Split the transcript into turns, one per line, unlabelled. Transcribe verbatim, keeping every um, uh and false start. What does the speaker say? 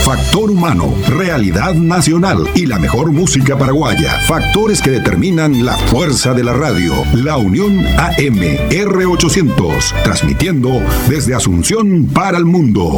Factor humano, realidad nacional y la mejor música paraguaya. Factores que determinan la fuerza de la radio. La Unión A M R ochocientos, transmitiendo desde Asunción para el mundo.